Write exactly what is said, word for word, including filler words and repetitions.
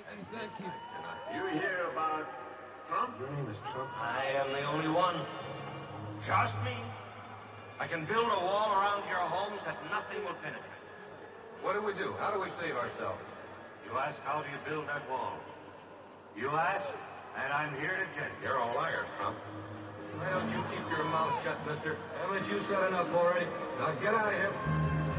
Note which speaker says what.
Speaker 1: And thank you.
Speaker 2: You hear about Trump?
Speaker 3: Your name is Trump?
Speaker 2: I am the only one. Trust me. I can build a wall around your homes that nothing will penetrate.
Speaker 3: What do we do? How do we save ourselves?
Speaker 2: You ask, how do you build that wall? You ask, and I'm here to tell you.
Speaker 3: You're a liar, Trump.
Speaker 1: Why don't you keep your mouth shut, mister? Haven't you said enough already? Now get out of here.